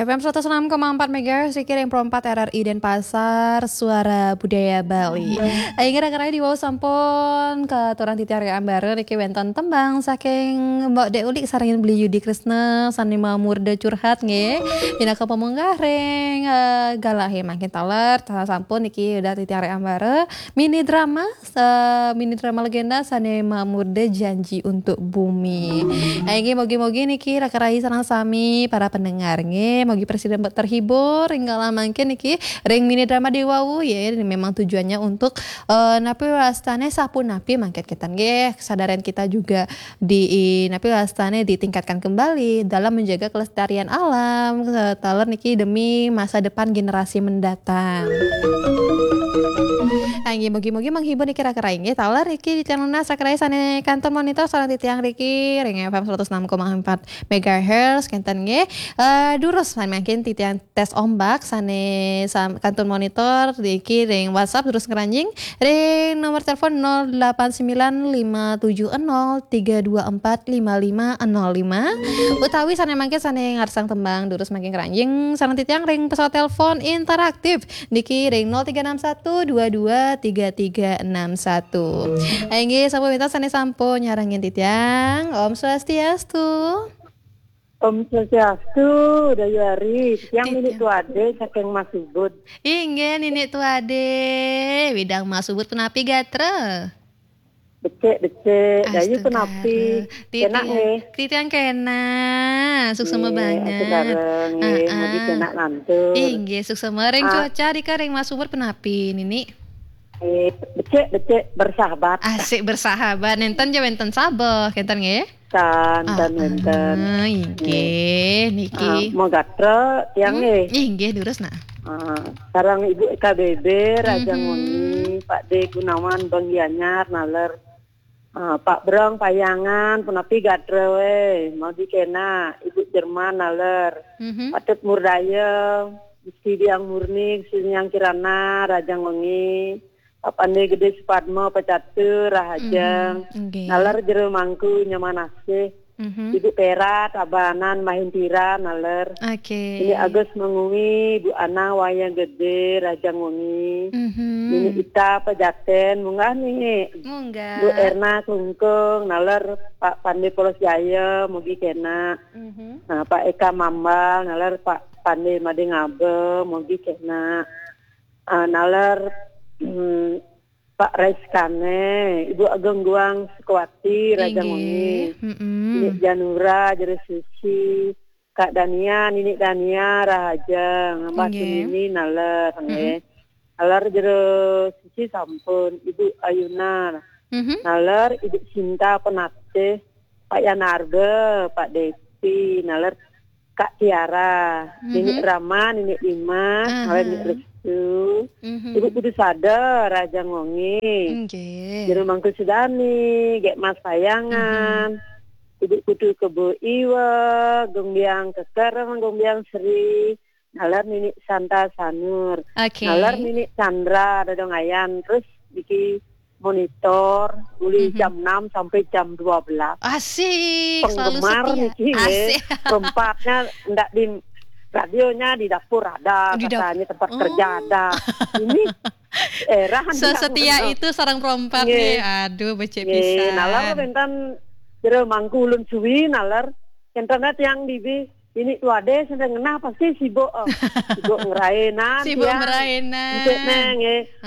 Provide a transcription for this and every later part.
FM 106,4 MHz Kiring Pro 4 RRI Denpasar Suara Budaya Bali. Aing kira-kira di bawah sampun ke turang titi area ambare Riki Wenton tembang saking Mbak Dek Ulik saringin beli Yudi Krisna Sanima Murda curhat nge. Dina kepemunggah reng galahe makin taler sampun niki udah titi area ambare mini drama legenda Sanima Murda Janji untuk Bumi. Aing mogi-mogi niki rakarai sareng sami para pendengar nge. Mogi presiden terhibur hingga mangkin niki ring mini drama Dewawu ya ini memang tujuannya untuk napi wastane sapun napi mangket kita nge kesadaran kita juga di napi wastane ditingkatkan kembali dalam menjaga kelestarian alam taler niki demi masa depan generasi mendatang. Anggi mogi-mogi menghibur niki kira-kira nge taler niki di channel sakrai sane kantor monitor sareng titiang Riki ring FM 106,4 MHz kenten nge durus makin titian tes ombak sane kantor monitor Riki ring WhatsApp terus ngeranjing ring nomor telepon 08957032455505 utawi sane mangke sane ngarsang tembang durus makin keranjing sareng titiang ring pesawat telepon interaktif Niki ring 0361223361 Ainggi sampun minta sane sampun nyarangin titiang Om Swastiastu. Om Swastiastu, Dayari, yang Ninik Tuade saking Masubut. Inggih Ninik Tuade, widang Masubut penapi gatra. Becek, dayu penapi. Kena nih. Titiang kena, suksema banyak. Sekarang nih, mau kena lantur. Inggih, suksema ring cuaca di ring Masubut penapi Ninik. Becek bersahabat. Asik bersahabat, nenten jawenten sabeh, kenten nggih. Dan nenten. Inggih, niki. Mau gatra tiang nggih. Inggih durus nak. Sekarang Ibu KBB, Raja Ngoni, Pak D Gunawan, Bang Gianyar, Naler. Pak Brong Payangan, penapi gatra we, mau dikena, Ibu Jerman, Naler. Patut Murdaya, Gusti Diang Murni, Gusti Yang Kirana, Raja Ngoni. Apane Gede Supadmo Pecatur Rahajang nalar jero mangku nyamanase Ibu Perat Abanan Mahintira nalar ini Agus Mengungi Bu Ana Wayang Gede Rajang Wengi ini Ita Pejaten munggah nih Bu Erna Kungkung nalar Pak Pande Polos Jaya mugi kena nah Pak Eka Mambal nalar Pak Pande Made Ngabe mugi kena nalar Pak Raiskane, Ibu Ageng Guang Sukwati, Raja Ngoni, Ninik Janura, Jere Susi, Kak Dania, Ninik Dania, Rahaja, Mbak Sunini, Nalar, Nalar Jere Susi sampun, Ibu Ayuna, Nalar Ibu Cinta Penate, Pak Yanarbe, Pak Devi, Nalar Kak Tiara, Ninik Rama, Ninik Lima, Nalar Ninik Restu, Ibu Kudu Sada, Raja Ngongi, Jero Mangku Sudani, Gek Mas Payangan, Ibu Kudu Kebo Iwa, Gombiang Kekereng, Gombiang Sri, Nalar Ninik Santa Sanur, Nalar Ninik Chandra, Dadong Ayan, terus Diki monitor mulai jam 6 sampai jam 12. Asik, penggemar niki tempatnya ndak di radionya di dapur ada, katanya tempat kerja ada. Ini sesetia itu sarang perompat nih. Aduh becek pisan. Nalar bentan jero mangku ulun suwi nalar internet yang dibi ini tuade sedang ngena pasti sibuk ngeraenan sibuk ngeraenan pencet neng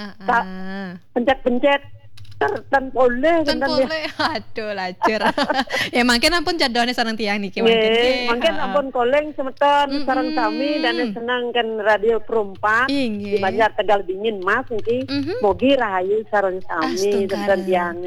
pencet tan boleh aduh lajur ya makin ampun jadohnya sareng tiang niki makin ampun koleng semeton sareng kami dan senang kan radio perumpat di Banjar Tegal Dingin Mas niki mogi rahayu sareng kami dan tiang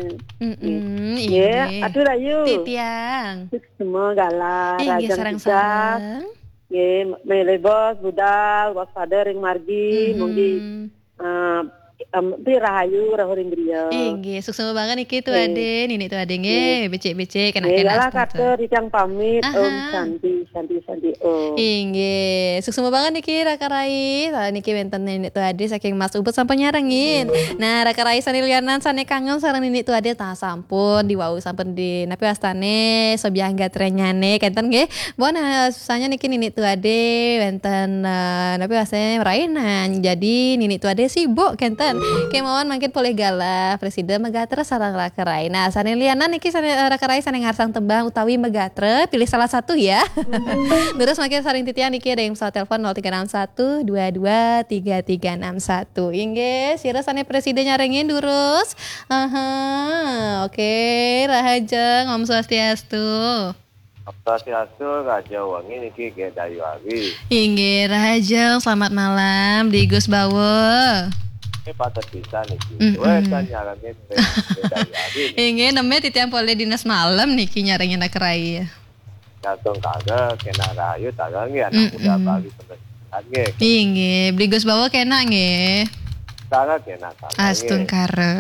aduh rayu tiang semua gala raja sareng mele bos budal waspada ring margi mogi Pi rahayu rahuring griya. Inggih, sukses banget niki tuh ade, nini tuh ade nggih, becek-becek kena-kena Lah astun tuh. kata Rijang pamit Om Aha. Santi Om. Inggih, sukses banget niki Raka Rai. Tah niki benten nini tuh ade saking Mas Ubud sampai nyarengin. Nah, Raka Rai sani lianan sane kangen sareng nini tuh ade tah sampun diwau sampun di napi wastane sobiangga trenyane kenten nggih. Bon susahnya niki nini tuh ade benten napi wastane rainan. Jadi nini tuh ade sibuk kenten. Kemauan makin boleh gala presiden megatre sareng Raka Rai. Nah, sane lianan niki sane Raka Rai sane ngarsang tembang utawi megatre pilih salah satu ya. Terus makin saring titian niki ada yang pesawat telepon 0361 223361. Inggih, sira sane presiden nyarengin durus. Oke, rahajeng Om Swastiastu. Swastiastu Raja Wangi niki ge dayu ari. Inggih, rahajeng selamat malam di Gus Bawo. Ini patut bisa niki. Wes kan nyarangin ge dayu ari. Inggih, nembe titian pole dinas malam niki nyarengin Raka Rai. Gantung kagak kena rayu tagang ya anak muda bagi pendidikan ge. Inggih, beli Gus Bawo kena nggih. Kagak kena kagak. Astun kare.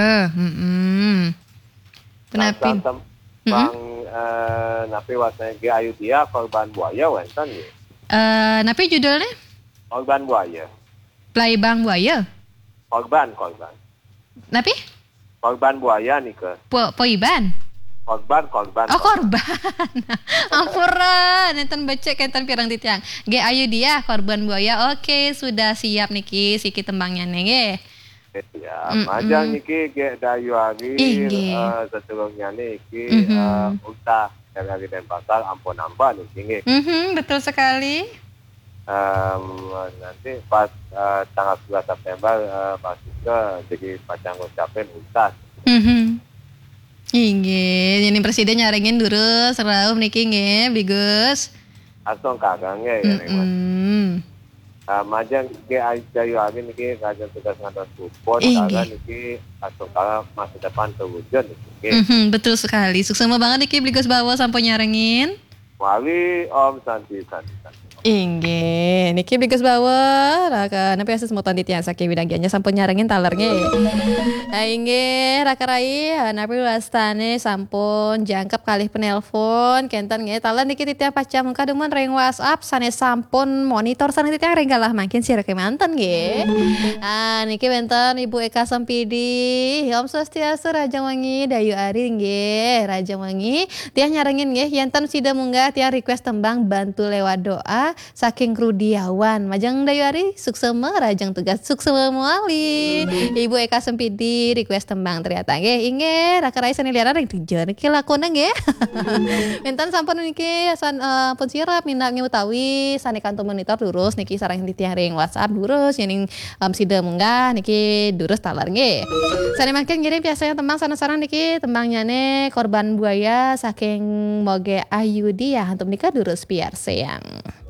Penapin. Bang napi wasanya ge ayu dia korban buaya wenten ge. Napi judulnya? Korban buaya. Play Bang Buaya. Korban. Napi? Korban buaya nih ke. Poiban. Korban. Oh, korban. Ampura, nenten becek enten pirang titiang. Ge ayu dia korban buaya. Oke, sudah siap niki siki tembangnya nge. Ya, majang niki ge dayu ari seturungnya niki utah dari Denpasar ampun-ampun niki. Betul sekali. Nanti pas tanggal 2 September pasti ke jadi pacang ngucapin utah. Inggih, ini presiden nyarengin durus raum niki nggih, Bigus. Asong kagangnya ya. Majang ke dayu ari niki kajian tugas ngados kupon kagak niki asong kagak masa depan terwujud niki. Betul sekali. Sukses banget niki Bigus Bawo sampai nyarengin. Wali Om Santi. Inggih, niki Bigus Bawo Raka napi asa semutan titian saking widagiannya sampun nyarengin talernya. Inggih Raka Rai napi wastane sampun jangkep kalih penelpon kenten nggih taler niki titian pacam kademun ring WhatsApp sane sampun monitor sane titian ring galah makin sira kemanten nggih. Niki benten Ibu Eka Sampidi. Om Swastiastu Raja Wangi dayu ari nggih. Raja Wangi tiang nyarengin nggih yen sida munggah tiang request tembang bantu lewat doa saking Rudiawan majang dayu ari suksema rajang tugas suksema muali Ibu Eka Sempidi request tembang ternyata nggih inggih Raka Rai sani liaran ring tujuan iki lakona nggih mintan sampun niki pun sirap minda utawi sani kantor monitor durus niki sareng titiang ring WhatsApp durus yen sida munggah niki durus talar nggih sani makin ngirim biasanya tembang sareng niki tembang nyane korban buaya saking moge Ayudi ya untuk nikah durus biar sayang.